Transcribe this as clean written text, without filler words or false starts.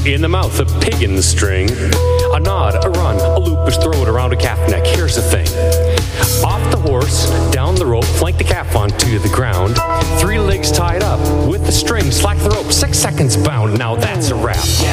In the mouth, a pig in the string. A nod, a run, a loop is thrown around a calf neck. Here's the thing. Off the horse, down the rope, flank the calf onto the ground. 3 legs tied up with the string, slack the rope, 6 seconds bound. Now that's a wrap.